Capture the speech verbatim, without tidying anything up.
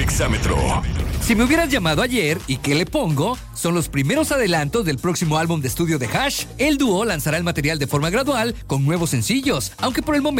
Exámetro. Si me hubieras llamado ayer, ¿y qué le pongo? Son los primeros adelantos del próximo álbum de estudio de Hash. El dúo lanzará el material de forma gradual con nuevos sencillos, aunque por el momento